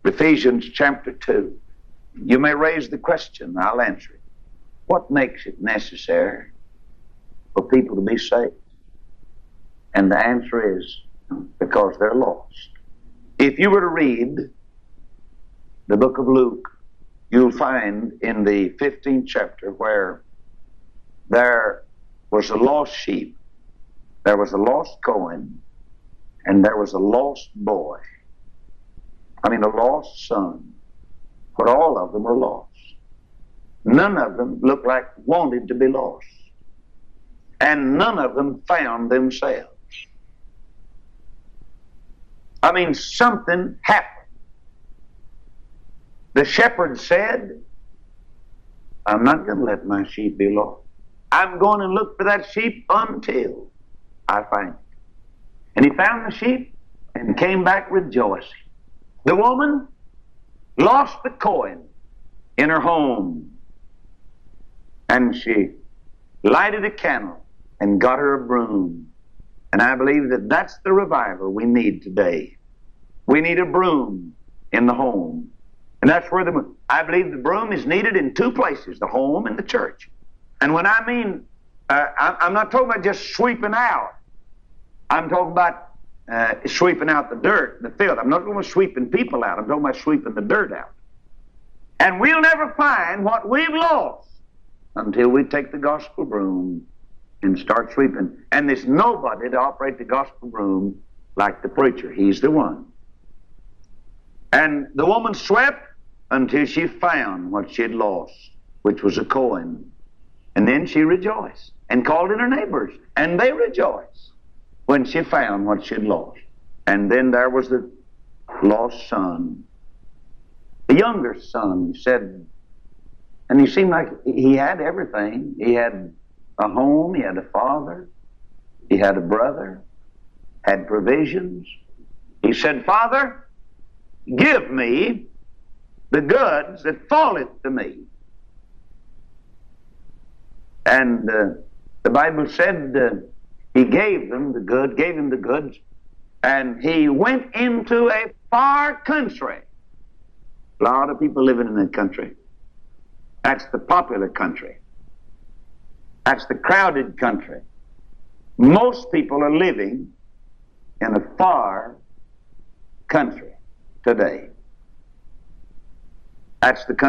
Ephesians chapter 2. You may raise the question, I'll answer it. What makes it necessary for people to be saved? And the answer is because they're lost. If you were to read the book of Luke, you'll find in the 15th chapter where there was a lost sheep, there was a lost coin, and there was a lost boy. A lost son. But all of them were lost. None of them looked like wanted to be lost. And none of them found themselves. Something happened. The shepherd said, I'm not going to let my sheep be lost. I'm going to look for that sheep until I find it. And he found the sheep and came back rejoicing. The woman lost the coin in her home, and she lighted a candle and got her a broom. And I believe that that's the revival we need today. We need a broom in the home. And that's where I believe the broom is needed in two places, the home and the church. And when I mean, I'm not talking about just sweeping out. I'm talking about sweeping out the dirt, the filth. I'm not talking about sweeping people out. I'm talking about sweeping the dirt out. And we'll never find what we've lost until we take the gospel broom and start sweeping. And there's nobody to operate the gospel broom like the preacher. He's the one. And the woman swept until she found what she had lost, which was a coin. And then she rejoiced and called in her neighbors, and they rejoiced when she found what she had lost. And then there was the lost son. The younger son said, and he seemed like he had everything. He had a home, he had a father, he had a brother, had provisions. He said, Father, give me the goods that falleth to me. And the Bible said he gave him the goods, and he went into a far country. A lot of people living in that country. That's the popular country. That's the crowded country. Most people are living in a far country today. That's the country